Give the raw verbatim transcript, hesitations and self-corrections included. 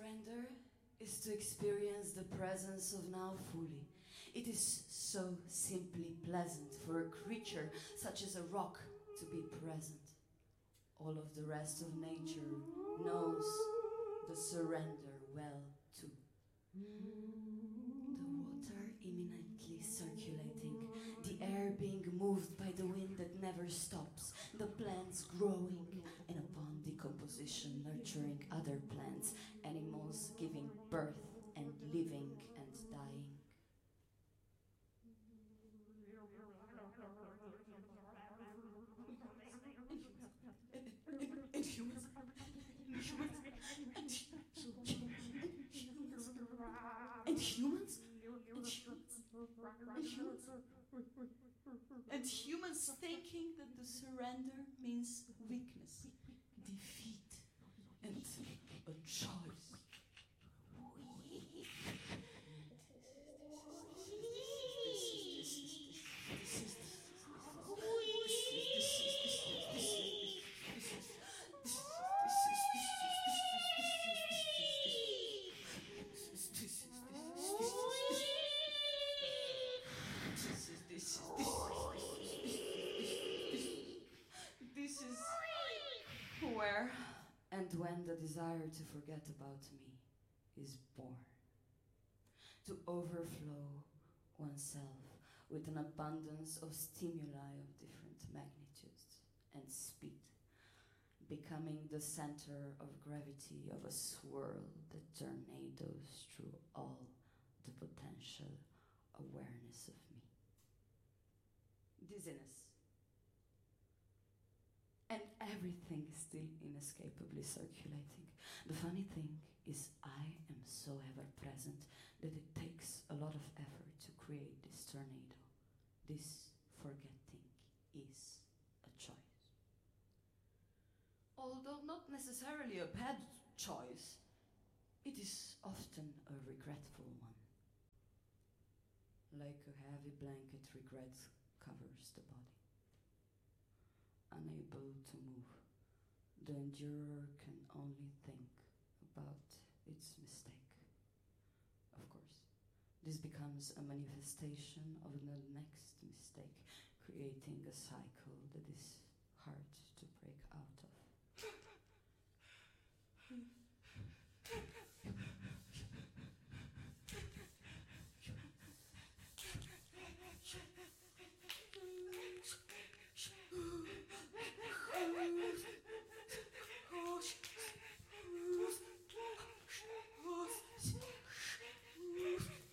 surrender is to experience the presence of now fully. It is so simply pleasant for a creature such as a rock to be present. All of the rest of nature knows the surrender well too. The water imminently circulating, the air being moved by the wind that never stops, the plants growing, and upon decomposition nurturing other plants, animals giving birth and living and dying. And humans, and humans, and humans, and humans, and humans, and humans, and humans thinking that the surrender means weakness, defeat, and a choice. This is where and when the desire to forget about me is born. To overflow oneself with an abundance of stimuli of different magnitudes and speed, becoming the center of gravity of a swirl that tornadoes through all the potential awareness of me. Dizziness. And everything is still inescapably circulating. The funny thing is I am so ever present that it takes a lot of effort to create this tornado. This forgetting is a choice. Although not necessarily a bad choice, it is often a regretful one. Like a heavy blanket, regret covers the body. Unable to move, the endurer can only think about its mistake. Of course, this becomes a manifestation of the next mistake, creating a cycle that is hard to break out